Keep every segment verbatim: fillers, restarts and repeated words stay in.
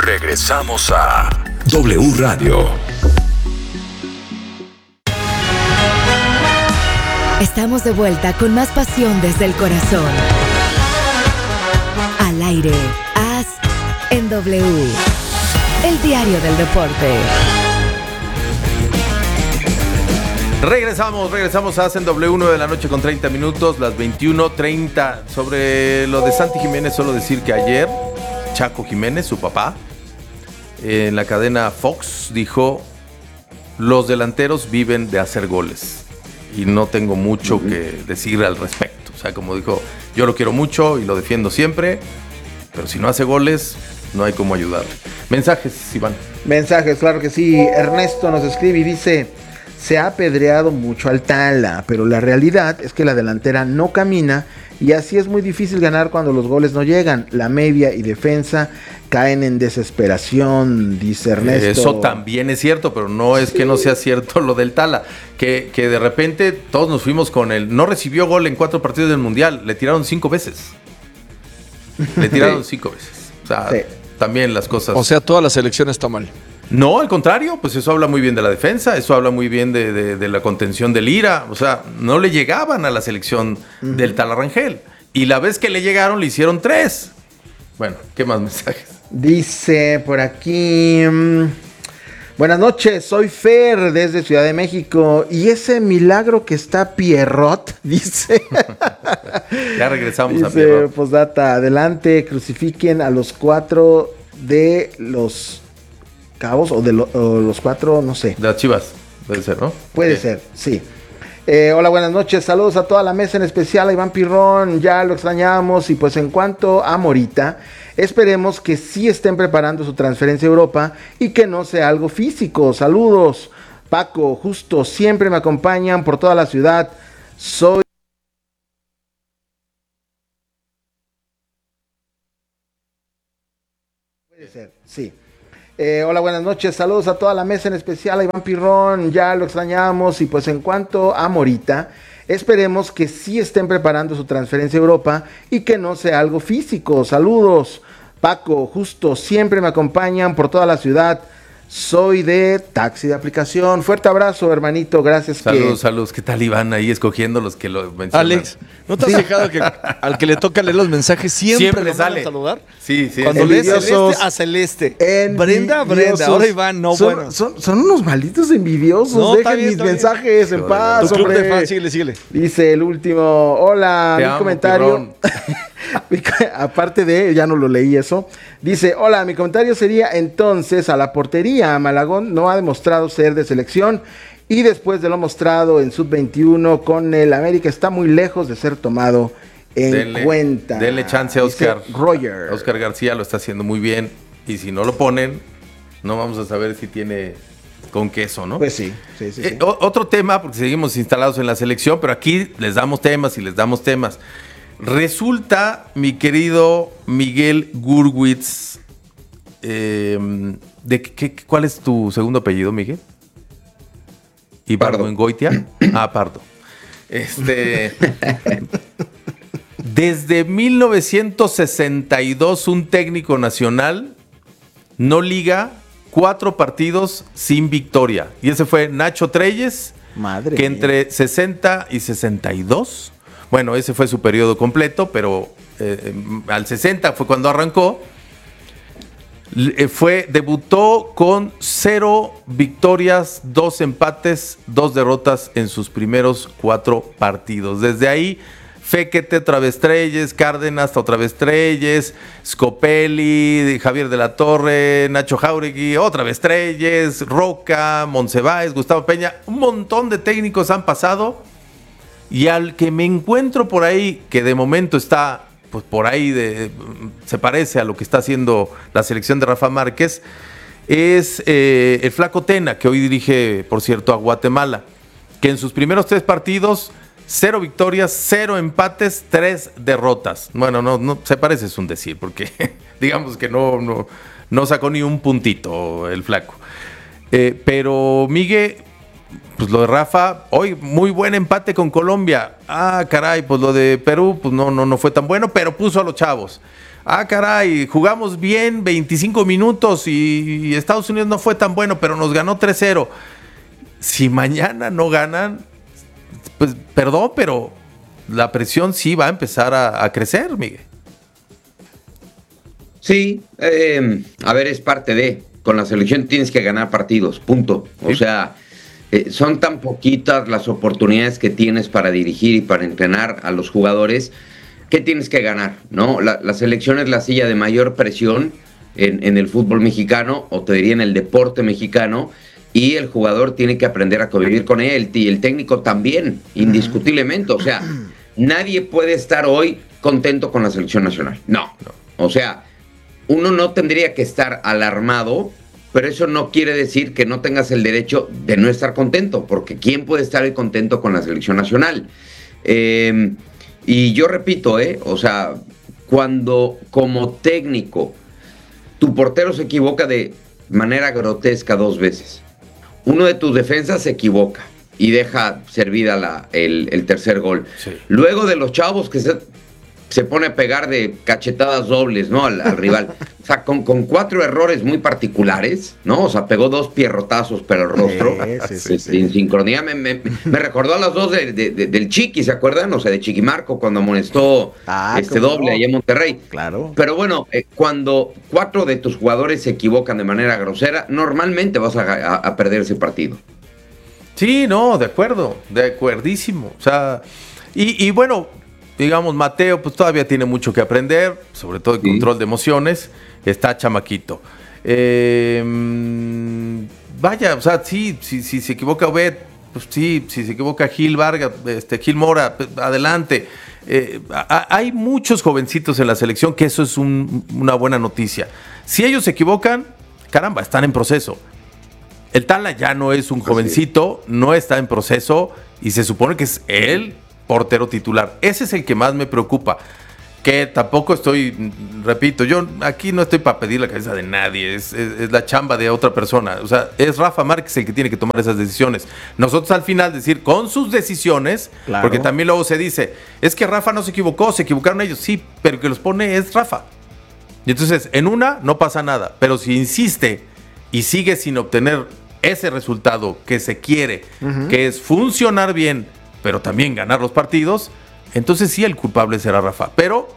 Regresamos a W Radio. Estamos de vuelta con más pasión desde el corazón. Al aire, As en W. El diario del deporte. Regresamos, regresamos a As en W, uno de la noche con treinta minutos, las veintiuno treinta. Sobre lo de Santi Jiménez, solo decir que ayer Chaco Jiménez, su papá, en la cadena Fox dijo: los delanteros viven de hacer goles. Y no tengo mucho uh-huh. que decir al respecto. O sea, como dijo, yo lo quiero mucho y lo defiendo siempre, pero si no hace goles, no hay cómo ayudarle. Mensajes, Iván. Mensajes, claro que sí. Ernesto nos escribe y dice: se ha apedreado mucho al Tala, pero la realidad es que la delantera no camina y así es muy difícil ganar cuando los goles no llegan. La media y defensa caen en desesperación, dice Ernesto. Eso también es cierto, pero no es sí. que no sea cierto lo del Tala. Que, que de repente todos nos fuimos con él. No recibió gol en cuatro partidos del Mundial, le tiraron cinco veces. Le tiraron sí. cinco veces. O sea, sí. también las cosas... O sea, toda la selección está mal. No, al contrario, pues eso habla muy bien de la defensa, eso habla muy bien de, de, de la contención del Lira. O sea, no le llegaban a la selección uh-huh. del Tala Rangel. Y la vez que le llegaron, le hicieron tres. Bueno, ¿qué más mensajes? Dice por aquí: mmm, buenas noches, soy Fer desde Ciudad de México. Y ese milagro que está Pierrot, dice. Ya regresamos dice, a Pierrot. Postdata, adelante, crucifiquen a los cuatro de los Cabos o de lo, o los cuatro, no sé. De las Chivas, puede ser, ¿no? Puede sí. ser, sí. Eh, hola, buenas noches, saludos a toda la mesa, en especial a Iván Pirrón, ya lo extrañamos. Y pues en cuanto a Morita, esperemos que sí estén preparando su transferencia a Europa y que no sea algo físico. Saludos, Paco, Justo, siempre me acompañan por toda la ciudad. Soy... Puede ser, sí. Eh, hola, buenas noches, saludos a toda la mesa, en especial a Iván Pirrón, ya lo extrañamos. Y pues en cuanto a Morita, esperemos que sí estén preparando su transferencia a Europa y que no sea algo físico. Saludos, Paco, Justo, siempre me acompañan por toda la ciudad. Soy de taxi de aplicación. Fuerte abrazo, hermanito, gracias. Saludos, que... saludos. ¿Qué tal, Iván? Ahí escogiendo los que lo mencionan. Alex, ¿no te has sí. fijado que al que le toca leer los mensajes siempre, siempre le sale a saludar? Sí, sí. Cuando lee Celeste a Celeste. Brenda, Brenda. Ahora Iván, no, son, bueno. Son, son unos malditos envidiosos. No, Dejen bien, mis mensajes bien. en paz, tu hombre. Club de fans, síguele, síguele. Dice el último. Hola, Te mi amo, comentario. Aparte de, ya no lo leí eso. Dice: hola, mi comentario sería entonces a la portería. Malagón no ha demostrado ser de selección y después de lo mostrado en sub veintiuno con el América está muy lejos de ser tomado en denle, cuenta. Denle chance a Oscar. Roger. Oscar García lo está haciendo muy bien y si no lo ponen, no vamos a saber si tiene con queso, ¿no? Pues sí, sí, sí, eh, sí. O, otro tema, porque seguimos instalados en la selección, pero aquí les damos temas y les damos temas. Resulta, mi querido Miguel Gurwitz, eh, de qué, ¿cuál es tu segundo apellido, Miguel? Ibargüengoitia. Ah, Pardo. Este, desde mil novecientos sesenta y dos, un técnico nacional no liga cuatro partidos sin victoria. Y ese fue Nacho Treyes, Madre que mía. entre sesenta y sesenta y dos... Bueno, ese fue su periodo completo, pero eh, al sesenta fue cuando arrancó. Eh, fue, debutó con cero victorias, dos empates, dos derrotas en sus primeros cuatro partidos. Desde ahí, Fekete, otra vez Treyes, Cárdenas, otra vez Treyes, Scopelli, Javier de la Torre, Nacho Jauregui, otra vez Treyes, Roca, Monsiváis, Gustavo Peña. Un montón de técnicos han pasado. Y al que me encuentro por ahí, que de momento está, pues por ahí, de, se parece a lo que está haciendo la selección de Rafa Márquez, es eh, el Flaco Tena, que hoy dirige, por cierto, a Guatemala, que en sus primeros tres partidos, cero victorias, cero empates, tres derrotas. Bueno, no, no se parece, es un decir, porque digamos que no, no, no sacó ni un puntito el Flaco. Eh, pero Miguel... Pues lo de Rafa, hoy muy buen empate con Colombia. Ah, caray, pues lo de Perú, pues no, no, no fue tan bueno, pero puso a los chavos. ah, caray, jugamos bien veinticinco minutos y, y Estados Unidos no fue tan bueno, pero nos ganó tres cero. Si mañana no ganan, pues perdón, pero la presión sí va a empezar a, a crecer, Miguel. Sí, eh, a ver, es parte de, con la selección tienes que ganar partidos, punto. O sí. sea, eh, son tan poquitas las oportunidades que tienes para dirigir y para entrenar a los jugadores, que tienes que ganar, ¿no? La, la selección es la silla de mayor presión en, en el fútbol mexicano, o te diría en el deporte mexicano, y el jugador tiene que aprender a convivir con él, y el técnico también, indiscutiblemente. O sea, nadie puede estar hoy contento con la selección nacional, no. O sea, uno no tendría que estar alarmado, pero eso no quiere decir que no tengas el derecho de no estar contento, porque ¿quién puede estar contento con la selección nacional? Eh, y yo repito, eh, o sea, cuando como técnico tu portero se equivoca de manera grotesca dos veces, uno de tus defensas se equivoca y deja servida la, el, el tercer gol. Sí. Luego de los chavos que se... se pone a pegar de cachetadas dobles, ¿no? Al, al rival. O sea, con, con cuatro errores muy particulares, ¿no? O sea, pegó dos pierrotazos pero el rostro. Sí, sí, sí, sin sí. sincronía. Me, me, me recordó a las dos de, de, de, del Chiqui, ¿se acuerdan? O sea, de Chiquimarco cuando amonestó ah, este doble no. allá en Monterrey. Claro. Pero bueno, eh, cuando cuatro de tus jugadores se equivocan de manera grosera, normalmente vas a, a, a perder ese partido. Sí, no, de acuerdo. De acuerdísimo. O sea, y, y bueno... digamos, Mateo, pues todavía tiene mucho que aprender, sobre todo el sí. control de emociones, está chamaquito. Eh, vaya, o sea, sí, si sí, sí, se equivoca Obed, pues sí, si se equivoca Gil Vargas, este, Gil Mora, adelante. Eh, a, hay muchos jovencitos en la selección, que eso es un, una buena noticia. Si ellos se equivocan, caramba, están en proceso. El Tala ya no es un jovencito, no está en proceso, y se supone que es él portero titular. Ese es el que más me preocupa, que tampoco estoy, repito, yo aquí no estoy para pedir la cabeza de nadie, es, es, es la chamba de otra persona, o sea, es Rafa Márquez el que tiene que tomar esas decisiones. Nosotros al final decir, con sus decisiones, claro. porque también luego se dice, es que Rafa no se equivocó, se equivocaron ellos, sí, pero el que los pone es Rafa. Y entonces, en una no pasa nada, pero si insiste y sigue sin obtener ese resultado que se quiere, uh-huh. que es funcionar bien, pero también ganar los partidos, entonces sí el culpable será Rafa. Pero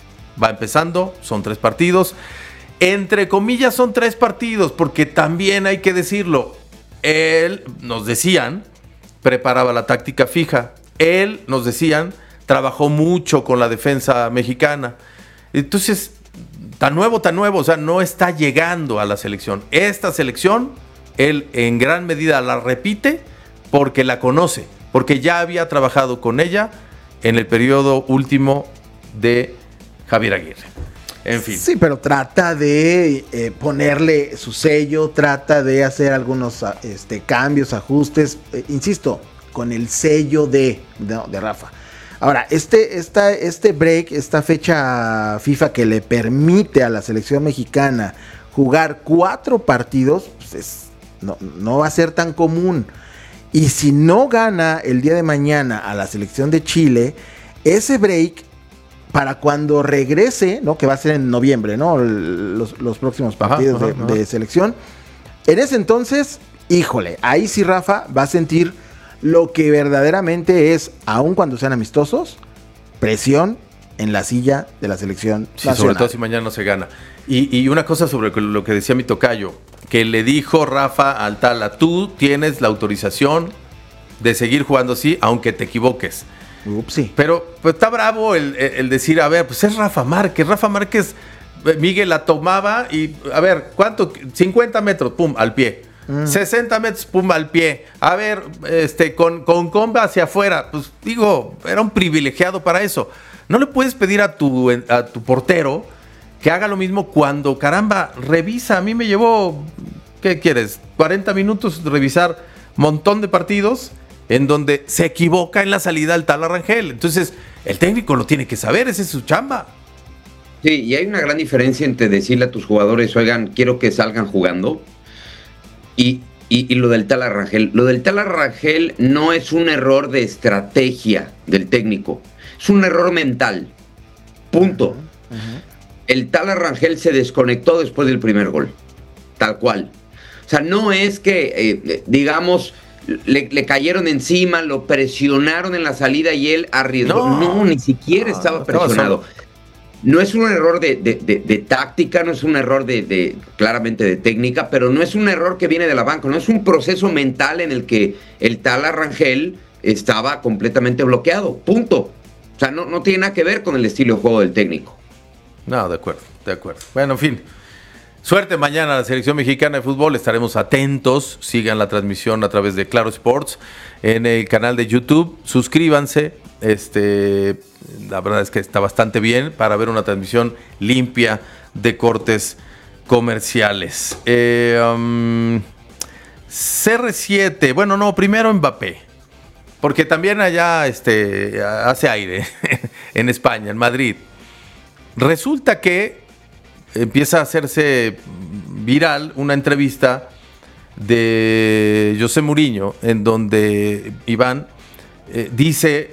va empezando, son tres partidos. Entre comillas son tres partidos, porque también hay que decirlo, él, nos decían, preparaba la táctica fija. Él, nos decían, trabajó mucho con la defensa mexicana. Entonces, tan nuevo, tan nuevo, o sea, no está llegando a la selección. Esta selección, él en gran medida la repite porque la conoce, porque ya había trabajado con ella en el periodo último de Javier Aguirre. En fin. Sí, pero trata de eh, ponerle su sello, trata de hacer algunos este, cambios, ajustes, eh, insisto, con el sello de, de, de Rafa. Ahora, este, esta, este break, esta fecha FIFA que le permite a la selección mexicana jugar cuatro partidos, pues es, no, no va a ser tan común. Y si no gana el día de mañana a la selección de Chile, ese break, para cuando regrese, ¿no? Que va a ser en noviembre, ¿no? Los, los próximos partidos ajá, ajá, de, de selección. En ese entonces, híjole, ahí sí Rafa va a sentir lo que verdaderamente es, aun cuando sean amistosos, presión en la silla de la selección sí, nacional. Sobre todo si mañana no se gana. Y, y una cosa sobre lo que decía mi tocayo, que le dijo Rafa al Tala, tú tienes la autorización de seguir jugando así, aunque te equivoques. Upsi. Pero pues, está bravo el, el decir, a ver, pues es Rafa Márquez. Rafa Márquez, Miguel la tomaba y, a ver, ¿cuánto? cincuenta metros, pum, al pie. Mm. sesenta metros, pum, al pie. A ver, este, con, con comba hacia afuera. Pues digo, era un privilegiado para eso. No le puedes pedir a tu, a tu portero que haga lo mismo cuando, caramba, revisa. A mí me llevó, ¿qué quieres? cuarenta minutos de revisar montón de partidos en donde se equivoca en la salida al Tala Rangel. Entonces, el técnico lo tiene que saber, esa es su chamba. Sí, y hay una gran diferencia entre decirle a tus jugadores, oigan, quiero que salgan jugando, y, y, y lo del Tala Rangel. Lo del Tala Rangel no es un error de estrategia del técnico, es un error mental. Punto. Uh-huh. Uh-huh. el Tala Rangel se desconectó después del primer gol, tal cual. O sea, no es que, eh, digamos, le, le cayeron encima, lo presionaron en la salida y él arriesgó. No, no ni siquiera no, estaba presionado. No es un error de, de, de, de táctica, no es un error de, de claramente de técnica, pero no es un error que viene de la banca, no es un proceso mental en el que el Tala Rangel estaba completamente bloqueado, punto. O sea, no, no tiene nada que ver con el estilo de juego del técnico. No, de acuerdo, de acuerdo. Bueno, en fin. Suerte mañana a la selección mexicana de fútbol, estaremos atentos, sigan la transmisión a través de Claro Sports en el canal de YouTube, suscríbanse, este, la verdad es que está bastante bien para ver una transmisión limpia de cortes comerciales. Eh, um, C R siete, bueno no, primero Mbappé, porque también allá este, hace aire en España, en Madrid. Resulta que empieza a hacerse viral una entrevista de José Mourinho en donde Iván eh, dice,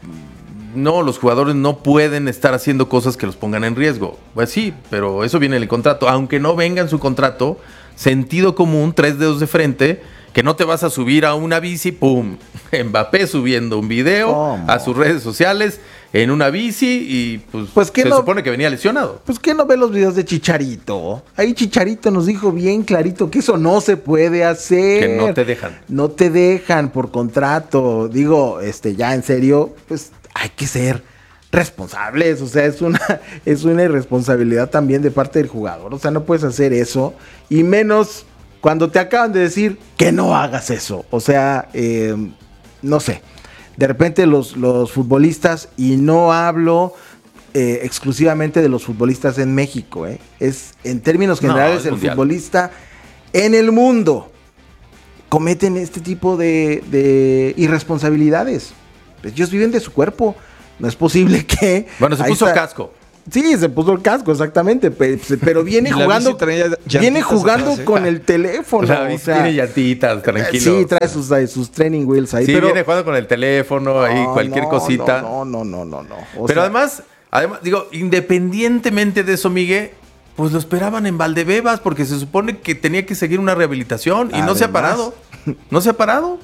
no, los jugadores no pueden estar haciendo cosas que los pongan en riesgo. Pues sí, pero eso viene en el contrato. Aunque no venga en su contrato, sentido común, tres dedos de frente, que no te vas a subir a una bici, ¡pum! Mbappé subiendo un video ¿Cómo? a sus redes sociales en una bici y pues, pues se no, supone que venía lesionado. Pues ¿qué no ve los videos de Chicharito? Ahí Chicharito nos dijo bien clarito que eso no se puede hacer. Que no te dejan. No te dejan por contrato. Digo, este, ya en serio, pues hay que ser responsables. O sea, es una, es una irresponsabilidad también de parte del jugador. O sea, no puedes hacer eso. Y menos cuando te acaban de decir que no hagas eso. O sea, eh, no sé. De repente los, los futbolistas, y no hablo eh, exclusivamente de los futbolistas en México, eh, es en términos generales no, el mundial. Futbolista en el mundo cometen este tipo de, de irresponsabilidades. Ellos viven de su cuerpo. No es posible que... Bueno, se puso está... casco. Sí, se puso el casco, exactamente, pero viene jugando viene jugando atrás, con ¿eh? el teléfono. La bici o sea, tiene llantitas, tranquilo. Sí, trae sus, sus training wheels ahí. Sí, pero, viene jugando con el teléfono, no, ahí cualquier no, cosita. No, no, no, no, no. O pero sea, además, además, digo, independientemente de eso, Miguel, pues lo esperaban en Valdebebas porque se supone que tenía que seguir una rehabilitación y además, no se ha parado. No se ha parado.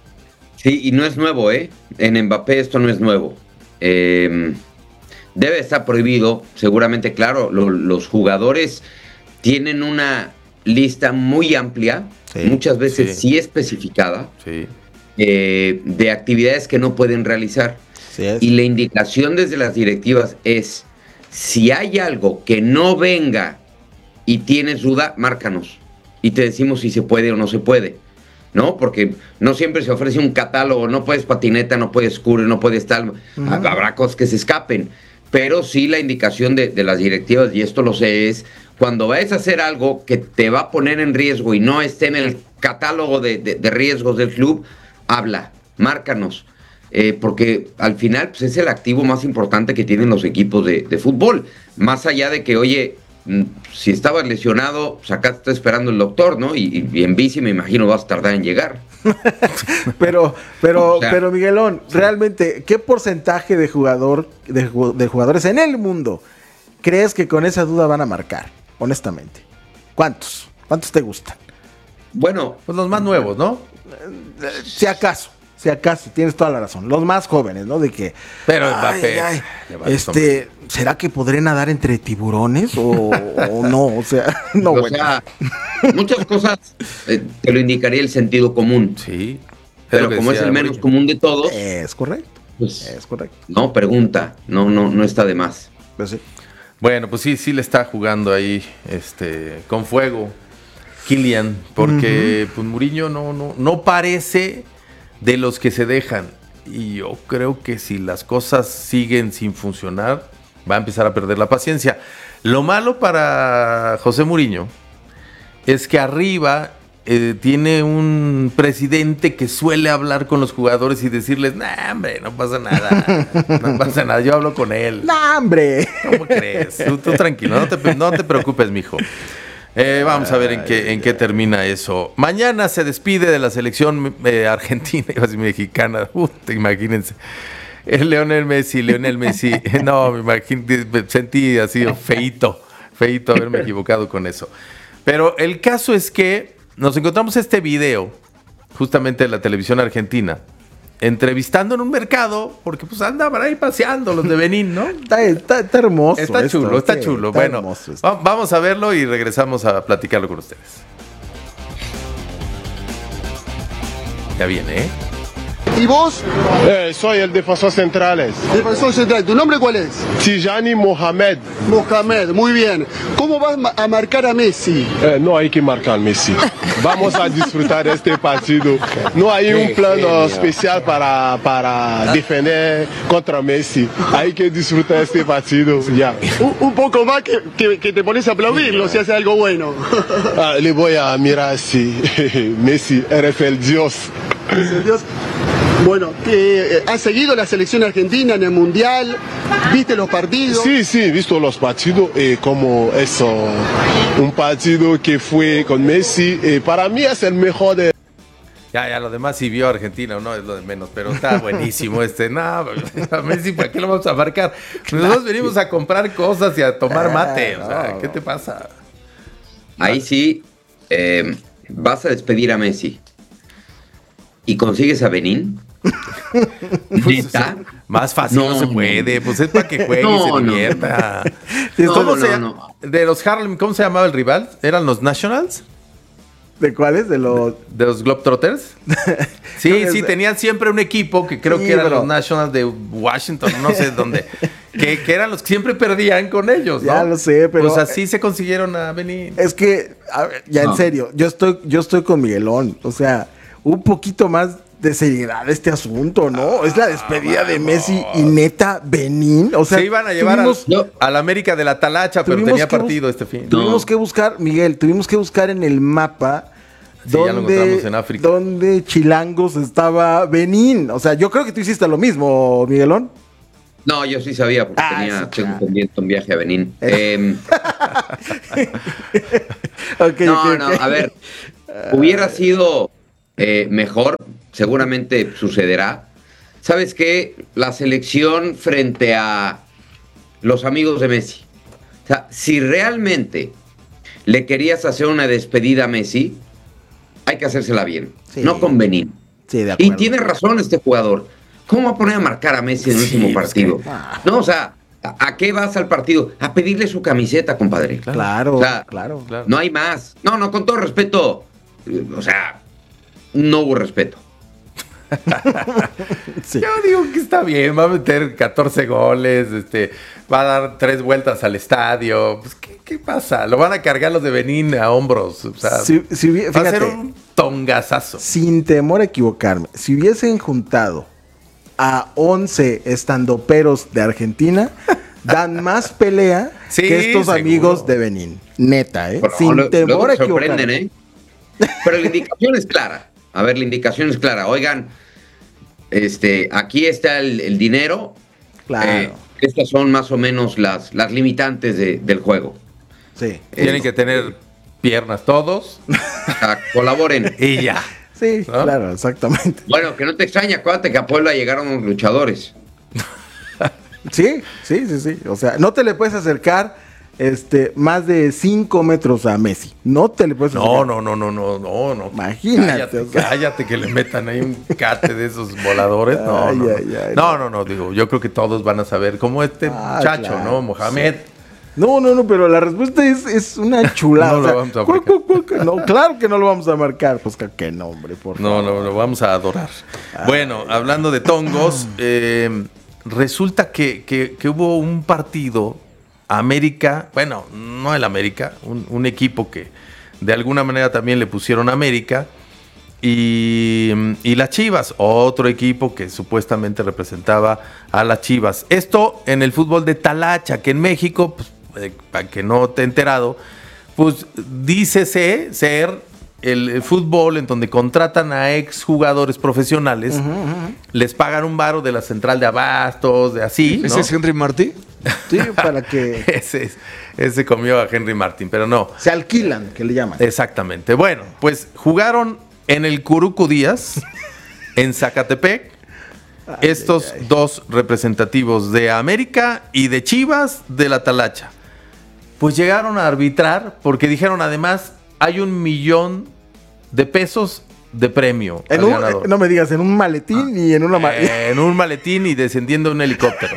Sí, y no es nuevo, ¿eh? En Mbappé esto no es nuevo. Eh... Debe estar prohibido, seguramente, claro, lo, los jugadores tienen una lista muy amplia, sí, muchas veces sí, sí especificada, sí. Eh, de actividades que no pueden realizar. Sí es. Y la indicación desde las directivas es, si hay algo que no venga y tienes duda, márcanos y te decimos si se puede o no se puede. ¿No? Porque no siempre se ofrece un catálogo, no puedes patineta, no puedes curry, no puedes tal, uh-huh. Habrá cosas que se escapen. Pero sí la indicación de, de las directivas, y esto lo sé, es cuando vayas a hacer algo que te va a poner en riesgo y no esté en el catálogo de, de, de riesgos del club, habla, márcanos. Eh, porque al final pues, es el activo más importante que tienen los equipos de, de fútbol. Más allá de que, oye, si estabas lesionado, pues acá te está esperando el doctor, ¿no? Y, y en bici me imagino vas a tardar en llegar. pero, pero, o sea, pero Miguelón, sí. Realmente, ¿qué porcentaje de jugador, de, de jugadores en el mundo crees que con esa duda van a marcar? Honestamente. ¿Cuántos? ¿Cuántos te gustan? Bueno, pues los más nuevos, ¿no? Si acaso. Si acaso, tienes toda la razón. Los más jóvenes, ¿no? De que... Pero ay, ay, este, ¿será que podré nadar entre tiburones o, o no? O sea, no, o bueno. sea, muchas cosas eh, te lo indicaría el sentido común. Sí. Pero como es el menos Mourinho. común de todos... Es correcto. Pues, es correcto. No, pregunta. No, no, no está de más. Pues sí. Bueno, pues sí, sí le está jugando ahí este, con fuego Kylian, porque uh-huh. pues Mourinho no, no, no parece... de los que se dejan, y yo creo que si las cosas siguen sin funcionar, va a empezar a perder la paciencia. Lo malo para José Mourinho es que arriba eh, tiene un presidente que suele hablar con los jugadores y decirles, nah, hombre, no pasa nada, no pasa nada, yo hablo con él. ¡Nah, hombre! ¿Cómo crees? Tú, tú tranquilo, no te, no te preocupes, mijo. Eh, vamos a ver en qué, en qué termina eso. Mañana se despide de la selección eh, argentina y mexicana. Uh, imagínense. El Lionel Messi, Lionel Messi. No, me imagino, me sentí así feíto, feíto haberme equivocado con eso. Pero el caso es que nos encontramos este video, justamente en la televisión argentina, entrevistando en un mercado, porque pues andaban ahí paseando los de Benín, ¿no? Está, está, está hermoso. Está esto, chulo, está sí, chulo. está Bueno, hermoso esto. va- vamos a verlo y regresamos a platicarlo con ustedes. Ya viene, ¿eh? ¿Y vos? Eh, soy el defensor centrales. Defensor central. ¿Tu nombre cuál es? Tijani Mohamed. Mohamed, muy bien. ¿Cómo vas ma- a marcar a Messi? Eh, no hay que marcar Messi. Vamos a disfrutar este partido. No hay un plano especial para, para defender contra Messi. Hay que disfrutar este partido ya. Un, un poco más que, que- que te pones a aplaudirlo si hace algo bueno. Ah, le voy a mirar si Messi eres el Dios. Dios. Bueno, que, eh, ¿has seguido la selección argentina en el Mundial? ¿Viste los partidos? Sí, sí, he visto los partidos y como eso, un partido que fue con Messi, y para mí es el mejor de... Ya, ya, lo demás si vio a Argentina o no es lo de menos, pero está buenísimo este. No, a Messi, ¿para qué lo vamos a marcar? Nosotros venimos a comprar cosas y a tomar mate. O sea, ¿qué te pasa? Ahí sí, eh, vas a despedir a Messi y consigues a Benín. ¿Neta? Más fácil no, No, se no. puede, pues es para que juegue y No, se no. divierta. No, ¿Cómo no, se- no. De los Harlem, ¿cómo se llamaba el rival? ¿Eran los Nationals? ¿De cuáles? De los... ¿De los Globetrotters? Sí, Creo que sí, es- tenían siempre un equipo que creo Sí, que eran pero- los Nationals de Washington, no sé dónde, que, que eran los que siempre perdían con ellos, ¿no? Ya lo sé, pero- Pues así se consiguieron a Benín. Es que, a ver, ya No. en serio, yo estoy, yo estoy con Miguelón. O sea, un poquito más de seriedad este asunto, ¿no? Es la despedida de Messi y neta Benín. O sea, Se iban a llevar al, tuvimos, No. al América de la Talacha, pero Tuvimos tenía que bus- partido este fin. tuvimos No. que buscar, Miguel, tuvimos que buscar en el mapa Sí, ya lo dónde, encontramos en África. dónde chilangos estaba Benín. O sea, yo creo que tú hiciste lo mismo, Miguelón. No, yo sí sabía porque Ah, tenía sí, tengo claro. pendiente un viaje a Benín. Eh, Ok, no, ok, no, ok. a ver, hubiera sido eh, mejor, seguramente sucederá. ¿Sabes qué? La selección frente a los amigos de Messi. O sea, si realmente le querías hacer una despedida a Messi, hay que hacérsela bien, Sí. no con Benín. Sí, de Y acuerdo. tiene razón este jugador. ¿Cómo va a poner a marcar a Messi en el Sí, último pues partido? que- ah. No, o sea, ¿a, a qué vas al partido? A pedirle su camiseta, compadre. Claro, O sea, claro. Claro. No hay más. No, no, con todo respeto. eh, O sea, no hubo respeto. Sí. Yo digo que está bien, va a meter catorce goles, este, va a dar tres vueltas al estadio. Pues, ¿qué, qué pasa? Lo van a cargar los de Benín a hombros. O sea, Si- si hubie- va a ser fíjate. un tongazazo. Sin temor a equivocarme, si hubiesen juntado a once estandoperos de Argentina, dan más pelea Sí, que estos seguro. amigos de Benín. Neta, ¿eh? Bueno, Sin lo- temor luego a te sorprenden, equivocarme. ¿eh? Pero la indicación es clara. A ver, la indicación es clara. Oigan, este, aquí está el, el dinero. Claro, Eh, estas son más o menos las, las limitantes de- del juego. sí. Tienen Eh, que tener piernas todos o sea, colaboren. y ya. Sí, ¿no? claro, exactamente. Bueno, que no te extraña, acuérdate que a Puebla llegaron los luchadores. Sí, sí, sí, sí. O sea, no te le puedes acercar este, más de cinco metros a Messi. No te le puedes No, acercar. no, no, no, no, no, no. Imagínate, Cállate, o sea. cállate que le metan ahí un cate de esos voladores. No, Ay, no, no. ay, ay, no, no, no, digo, yo creo que todos van a saber cómo este Ah, muchacho, claro, ¿no? Mohamed. No, no, no, pero la respuesta es, es una chulada. No o lo sea, vamos a ¿cuál, marcar. cuál, cuál? No, claro que no lo vamos a marcar. Pues que qué nombre, por No, favor. no, lo vamos a adorar. Bueno, hablando de tongos, eh, resulta que, que- que hubo un partido, América, bueno, no el América, un, un equipo que de alguna manera también le pusieron América, y, y las Chivas, otro equipo que supuestamente representaba a las Chivas. Esto en el fútbol de Talacha, que en México, pues, eh, para que no te he enterado, pues dícese ser el, el fútbol en donde contratan a exjugadores profesionales, les pagan un varo de la central de abastos, de así, ¿no? ¿Ese es Henry Martí? Sí, para que ese, es- ese comió a Henry Martin, pero no. se alquilan, que le llaman. Exactamente. Bueno, pues jugaron en el Curuco Díaz, en Zacatepec, estos ay, ay. dos representativos de América y de Chivas de la Talacha. Pues llegaron a arbitrar porque dijeron además hay un millón de pesos de premio En al un, ganador. eh, no me digas, en un maletín y en una ma- Eh, en un maletín y descendiendo de un helicóptero.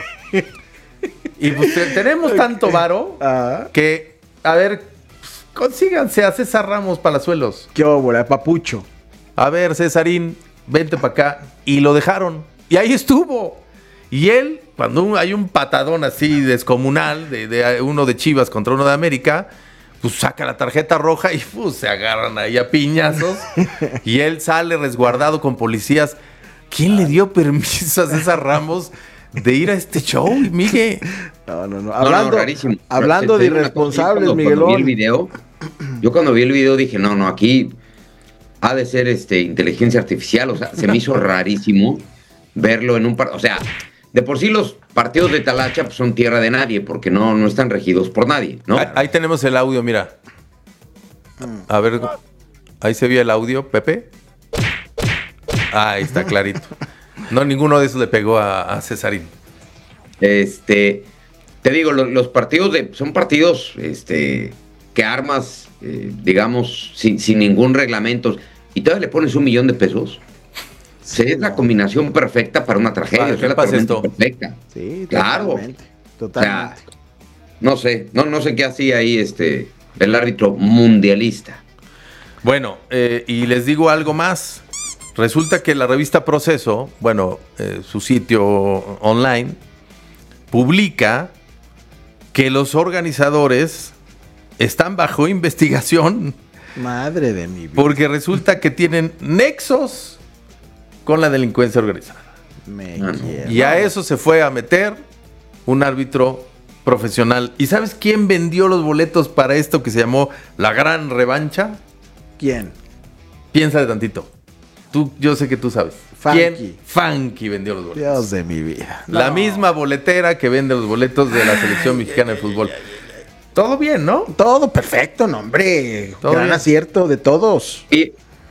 Y pues te- tenemos tanto varo Ah. que, a ver, pues, consíganse a César Ramos Palazuelos. Qué óbola, papucho. A ver, Cesarín, vente para acá. Y lo dejaron. Y ahí estuvo. Y él, cuando un- hay un patadón así descomunal, de, de uno de Chivas contra uno de América, pues saca la tarjeta roja y pues, se agarran ahí a piñazos. Y él sale resguardado con policías. ¿Quién le dio permiso a César Ramos de ir a este show, Miguel? No, no, no. No, no, Hablando, rarísimo. hablando Te de digo una cosa, yo irresponsables, cuando- Cuando vi el Miguelón. video, yo cuando vi el video dije, no, no, aquí ha de ser este inteligencia artificial, o sea, se me hizo rarísimo verlo en un partido, o sea, de por sí los partidos de Talacha pues, son tierra de nadie, porque no, no están regidos por nadie, ¿no? Ahí, ahí tenemos el audio, mira. A ver, ahí se vio el audio, Pepe. Ahí está clarito. No, ninguno de esos le pegó a, a Cesarín. Este, te digo, lo- los partidos de, son partidos este, que armas, eh, digamos, sin, sin ningún reglamento, y todavía le pones un millón de pesos. Sí, es la no. combinación perfecta para una tragedia, ¿Para es qué la pasa tormenta esto? perfecta. Sí, Claro. totalmente. O Totalmente. sea, no sé, no, no sé qué hacía ahí este, el árbitro mundialista. Bueno, eh, y les digo algo más. Resulta que la revista Proceso, bueno, eh, su sitio online, publica que los organizadores están bajo investigación Madre de mi vida. porque resulta que tienen nexos con la delincuencia organizada. Me Ah, no. quiero. Y a eso se fue a meter un árbitro profesional. ¿Y sabes quién vendió los boletos para esto que se llamó la gran revancha? ¿Quién? Piensa tantito. Tú, yo sé que tú sabes. Funky. ¿Quién? Funky vendió los boletos. Dios de mi vida. La No. misma boletera que vende los boletos de la selección mexicana de fútbol. Todo bien, ¿no? Todo perfecto, no, hombre. Todo Gran bien. acierto de todos. Y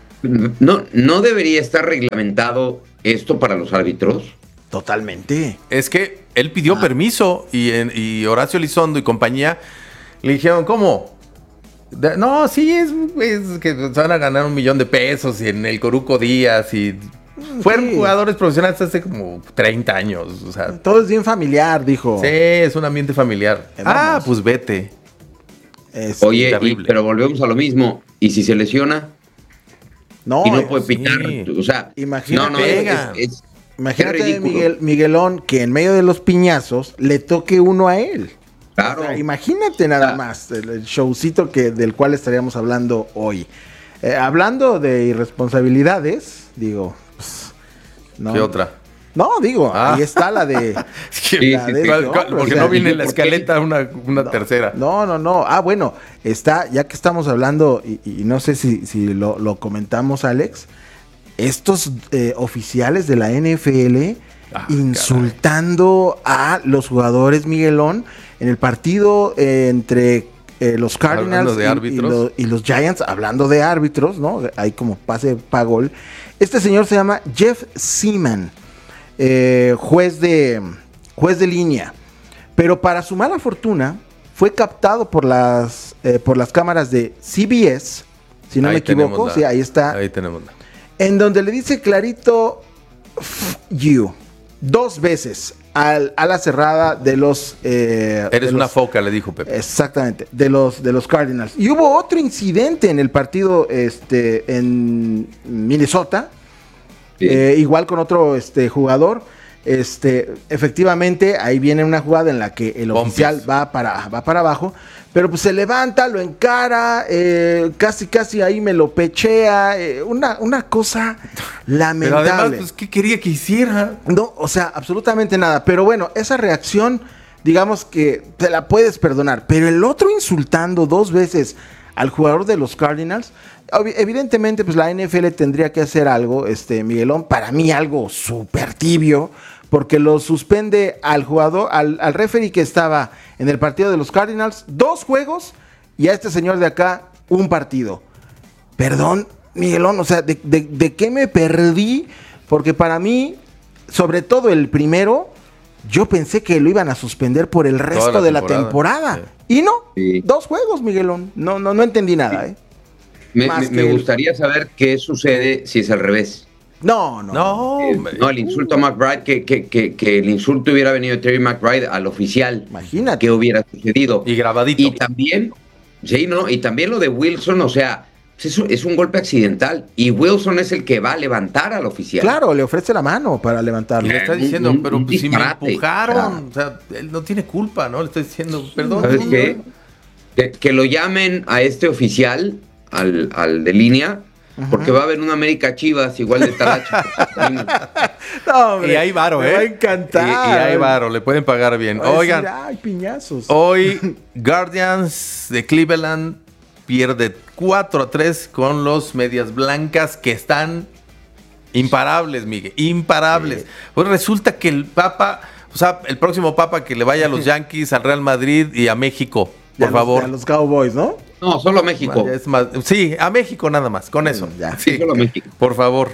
no, no debería estar reglamentado esto para los árbitros. Totalmente. Es que él pidió permiso y, en- y Horacio Elizondo y compañía le dijeron, ¿cómo? De- no, sí, es, es que se van a ganar un millón de pesos y en el Coruco Díaz y... Fueron Sí. jugadores profesionales hace como treinta años, o sea... Todo es bien familiar, dijo. Sí, es un ambiente familiar. Eh, Ah, vamos. pues vete. Es- Oye, y- terrible. pero volvemos a lo mismo. ¿Y si se lesiona no, y no eh, puede pitar? sí. O sea, Imagínate. no, no, es- Pega. es- es- Imagínate, qué ridículo. Miguel, Miguelón, que en medio de los piñazos le toque uno a él. Claro. O sea, imagínate nada Ah. más el, el showcito que, del cual estaríamos hablando hoy. Eh, hablando de irresponsabilidades, digo, pues, no, ¿Qué otra? No, digo, Ah. ahí está la de... Sí, la sí, de sí. ¿Cuál- este cuál- hombre, porque o sea, no viene en la ¿por qué? escaleta una, una tercera. No, no, no. Ah, bueno, está, ya que estamos hablando, y, y no sé si, si lo, lo comentamos, Alex, estos eh, oficiales de la N F L Ah, insultando a los jugadores, Miguelón, en el partido eh, entre eh, los Cardinals Hablando de y- y, árbitros. lo- y los Giants, hablando de árbitros, ¿no? Hay como pase pa' gol. Este señor se llama Jeff Seaman, eh, juez de juez de línea. Pero para su mala fortuna, fue captado por las, eh, por las cámaras de C B S, si no Ahí me equivoco. tenemos la- Sí, ahí está. Ahí tenemos. la- En donde le dice clarito, "F you", dos veces al, a la cerrada de los... eh, Eres de una los- foca, le dijo Pepe. Exactamente, de los, de los Cardinals. Y hubo otro incidente en el partido este, en Minnesota, Sí. eh, igual con otro este, jugador. Este, efectivamente, ahí viene una jugada en la que el Pompis. oficial va para, va para abajo, pero pues se levanta, lo encara, eh, casi casi ahí me lo pechea, eh, una, una cosa Pero lamentable. además, pues, ¿qué quería que hiciera? No, o sea, absolutamente nada. Pero bueno, esa reacción, digamos que te la puedes perdonar. Pero el otro insultando dos veces al jugador de los Cardinals, obvi- evidentemente, pues la N F L tendría que hacer algo, este, Miguelón, para mí algo súper tibio, porque lo suspende al jugador, al, al referee que estaba en el partido de los Cardinals, dos juegos, y a este señor de acá, un partido. Perdón, Miguelón, o sea, ¿de, de, de qué me perdí? Porque para mí, sobre todo el primero, yo pensé que lo iban a suspender por el resto la de la temporada, temporada. sí. Y no, Sí. dos juegos, Miguelón. No, no, no entendí nada, ¿eh? Me, Más me- que me el- gustaría saber qué sucede si es al revés. No, no. No, Eh, hombre. no, el insulto a McBride, que, que, que, que el insulto hubiera venido de Terry McBride al oficial. Imagínate. ¿Qué hubiera sucedido? Y grabadito. Y también, sí, ¿no? Y también lo de Wilson, o sea, es un, es un golpe accidental. Y Wilson es el que va a levantar al oficial. Claro, le ofrece la mano para levantarlo. Le está un- diciendo, un- pero un pues, si me disparate. empujaron, o sea, él no tiene culpa, ¿no? Le está diciendo, perdón. ¿Sabes no, qué? no. Que, que lo llamen a este oficial, al, al de línea, porque va a haber una América Chivas igual de talacho. No, hombre, Y hay varo, me ¿eh? va a encantar. Y, y hay varo, le pueden pagar bien. Va a decir, Oigan, ay, piñazos. hoy Guardians de Cleveland pierde cuatro a tres con los Medias Blancas que están imparables, Miguel, imparables. Pues resulta que el Papa, o sea, el próximo Papa que le vaya a los Yankees, al Real Madrid y a México, Y a por los- favor. A los Cowboys, ¿no? No, solo México. Es más, sí, a México nada más, con eso. Mm, ya. Sí, Solo México. por favor.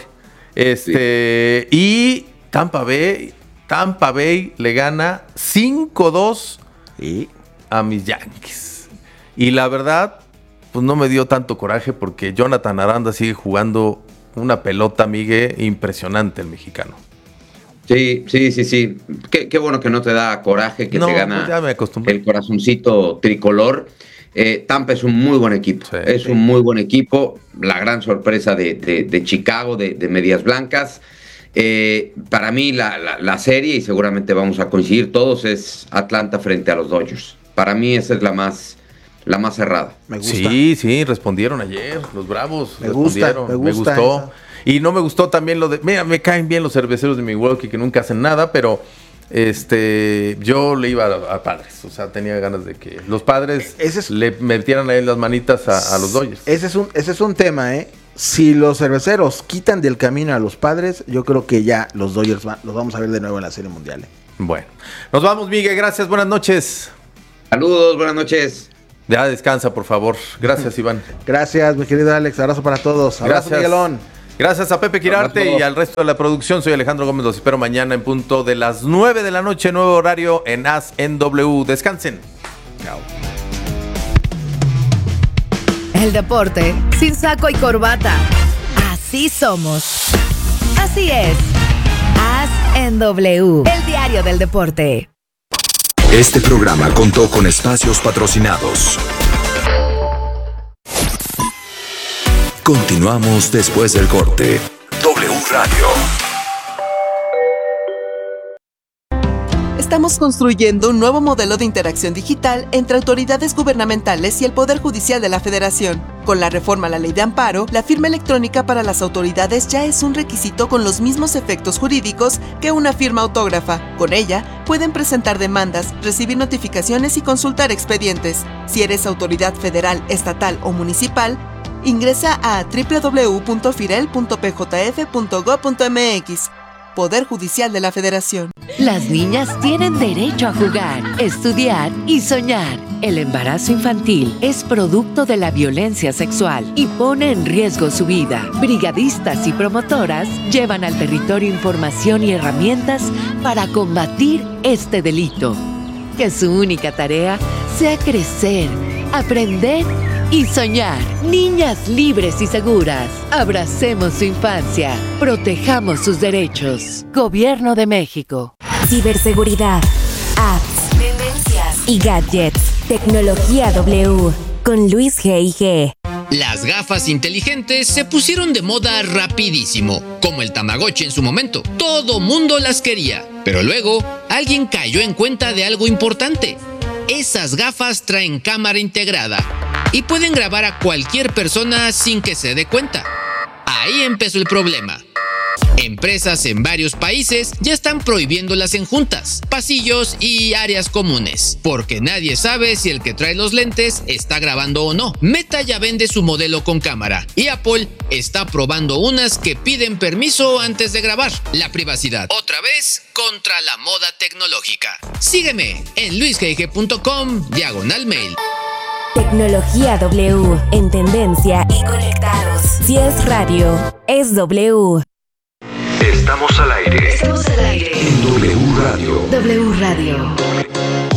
Este, y Tampa Bay, Tampa Bay le gana cinco dos Sí. a mis Yankees. Y la verdad, pues no me dio tanto coraje porque Jonathan Aranda sigue jugando una pelota, Miguel, impresionante el mexicano. Sí, sí, sí, sí. Qué, qué bueno que no te da coraje, que No, te gana pues ya me acostumbré. el corazoncito tricolor. Eh, Tampa es un muy buen equipo. Sí. es un muy buen equipo. La gran sorpresa de, de- de Chicago, de, de Medias Blancas. Eh, para mí, la, la- la serie, y seguramente vamos a coincidir todos, es Atlanta frente a los Dodgers. Para mí, esa es la más, la más cerrada. Me gusta. Sí, sí, respondieron ayer, los Bravos. Me gusta, respondieron, me gusta gustó. esa. Y no me gustó también lo de. Mira, me caen bien los cerveceros de Milwaukee que nunca hacen nada, pero este yo le iba a, a Padres. O sea, tenía ganas de que los Padres Ese es- le metieran ahí las manitas a, a los Dodgers. Ese es un, ese es un tema, ¿eh? Si los cerveceros quitan del camino a los Padres, yo creo que ya los Dodgers va- los vamos a ver de nuevo en la Serie Mundial. ¿eh? Bueno, nos vamos, Miguel. Gracias, buenas noches. Saludos, buenas noches. Ya descansa, por favor. Gracias, Iván. Gracias, mi querido Alex. Abrazo para todos. Abrazo, Gracias. Miguelón. Gracias a Pepe Quirarte Abrazo. y al resto de la producción. Soy Alejandro Gómez. Los espero mañana en punto de las nueve de la noche, nuevo horario en A S en W. Descansen. Chao. El deporte sin saco y corbata. Así somos. Así es. A S en W. El diario del deporte. Este programa contó con espacios patrocinados. Continuamos después del corte. W Radio. Estamos construyendo un nuevo modelo de interacción digital entre autoridades gubernamentales y el Poder Judicial de la Federación. Con la reforma a la Ley de Amparo, la firma electrónica para las autoridades ya es un requisito con los mismos efectos jurídicos que una firma autógrafa. Con ella, pueden presentar demandas, recibir notificaciones y consultar expedientes. Si eres autoridad federal, estatal o municipal, ingresa a doble u doble u doble u punto firel punto p j f punto gob punto m x. Poder Judicial de la Federación. Las niñas tienen derecho a jugar, estudiar y soñar. El embarazo infantil es producto de la violencia sexual y pone en riesgo su vida. Brigadistas y promotoras llevan al territorio información y herramientas para combatir este delito. Que su única tarea sea crecer, aprender y soñar. Niñas libres y seguras. Abracemos su infancia. Protejamos sus derechos. Gobierno de México. Ciberseguridad, apps, tendencias y gadgets. Tecnología W con Luis G I G. Las gafas inteligentes se pusieron de moda rapidísimo, como el Tamagotchi en su momento. Todo mundo las quería, pero luego alguien cayó en cuenta de algo importante. Esas gafas traen cámara integrada y pueden grabar a cualquier persona sin que se dé cuenta. Ahí empezó el problema. Empresas en varios países ya están prohibiéndolas en juntas, pasillos y áreas comunes, porque nadie sabe si el que trae los lentes está grabando o no. Meta ya vende su modelo con cámara y Apple está probando unas que piden permiso antes de grabar. La privacidad, otra vez, contra la moda tecnológica. Sígueme en luis g g punto com diagonal mail. Tecnología W en tendencia y conectados. Si es radio, es W. Estamos al aire. aire. Estamos al aire. En W Radio. W Radio.